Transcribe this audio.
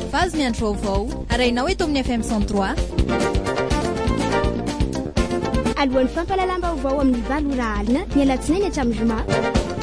fazy miandro vaovao arahinao eto amin'ny FM 103 alohan'ny fampalalam-baovao amin'ny valo ora alina ny alatsinainy hatramin'ny zoma